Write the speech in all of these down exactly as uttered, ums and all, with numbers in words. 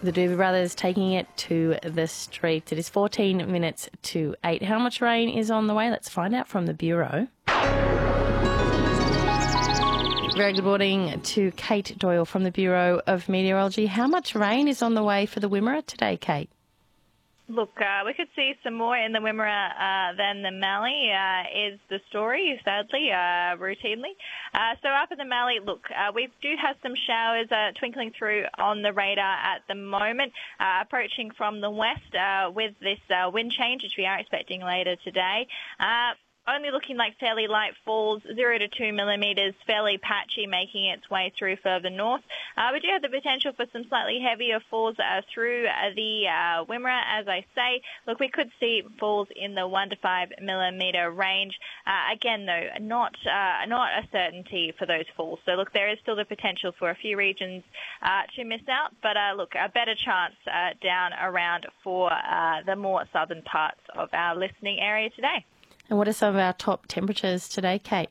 The Doobie Brothers taking it to the streets. It is fourteen minutes to eight. How much rain is on the way? Let's find out from the Bureau. Very good morning to Kate Doyle from the Bureau of Meteorology. How much rain is on the way for the Wimmera today, Kate? Look, uh, we could see some more in the Wimmera uh, than the Mallee, uh, is the story, sadly, uh, routinely. Uh, so up in the Mallee, look, uh, we do have some showers uh, twinkling through on the radar at the moment, uh, approaching from the west uh, with this uh, wind change, which we are expecting later today. Uh, Only looking like fairly light falls, zero to two millimetres, fairly patchy, making its way through further north. Uh, we do have the potential for some slightly heavier falls uh, through uh, the uh, Wimmera, as I say. Look, we could see falls in the one to five millimetre range. Uh, again, though, not uh, not a certainty for those falls. So, look, there is still the potential for a few regions uh, to miss out, but uh, look, a better chance uh, down around for uh, the more southern parts of our listening area today. And what are some of our top temperatures today, Kate?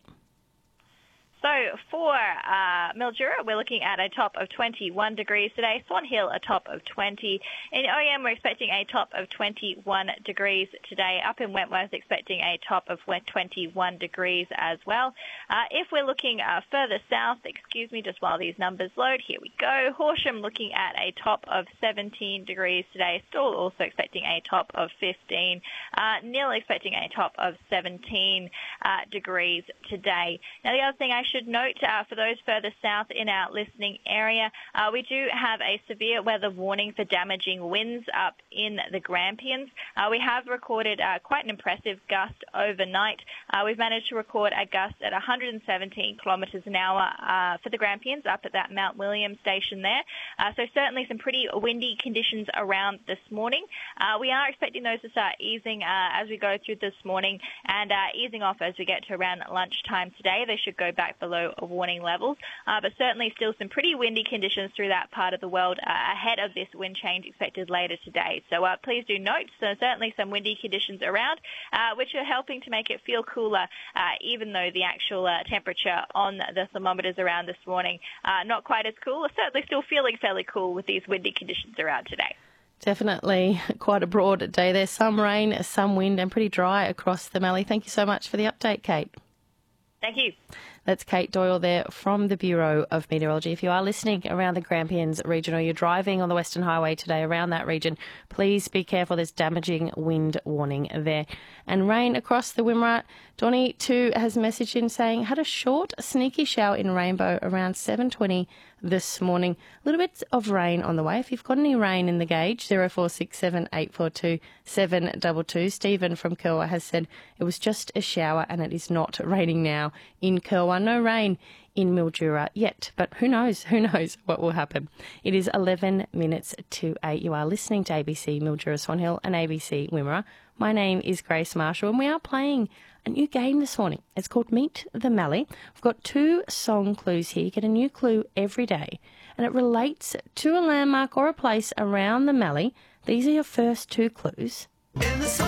So for uh, Mildura, we're looking at a top of twenty-one degrees today. Swan Hill, a top of twenty. In O E M, we're expecting a top of twenty-one degrees today. Up in Wentworth, expecting a top of twenty-one degrees as well. Uh, if we're looking uh, further south, excuse me, just while these numbers load, here we go. Horsham looking at a top of seventeen degrees today. Still also expecting a top of fifteen. Uh, Nil expecting a top of seventeen uh, degrees today. Now, the other thing I should note uh, for those further south in our listening area, uh, we do have a severe weather warning for damaging winds up in the Grampians. Uh, we have recorded uh, quite an impressive gust overnight. Uh, we've managed to record a gust at one hundred seventeen kilometres an hour uh, for the Grampians up at that Mount William station there. Uh, so certainly some pretty windy conditions around this morning. Uh, we are expecting those to start easing uh, as we go through this morning and uh, easing off as we get to around lunchtime today. They should go back below warning levels, uh, but certainly still some pretty windy conditions through that part of the world uh, ahead of this wind change expected later today. So uh, please do note, so certainly some windy conditions around, uh, which are helping to make it feel cooler, uh, even though the actual uh, temperature on the thermometers around this morning uh, not quite as cool. Certainly still feeling fairly cool with these windy conditions around today. Definitely quite a broad day there. Some rain, some wind and pretty dry across the Mallee. Thank you so much for the update, Kate. Thank you. That's Kate Doyle there from the Bureau of Meteorology. If you are listening around the Grampians region or you're driving on the Western Highway today around that region, please be careful. There's damaging wind warning there. And rain across the Wimmera. Donnie too has messaged in saying, had a short sneaky shower in Rainbow around seven twenty this morning. A little bit of rain on the way. If you've got any rain in the gauge, zero four six seven eight four two seven two two. Stephen from Kerwa has said it was just a shower and it is not raining now in Kerwa. No rain in Mildura yet, but who knows? Who knows what will happen? It is eleven minutes to eight. You are listening to A B C Mildura Swan Hill and A B C Wimmera. My name is Grace Marshall and we are playing a new game this morning. It's called Meet the Mallee. We've got two song clues here. You get a new clue every day and it relates to a landmark or a place around the Mallee. These are your first two clues. In the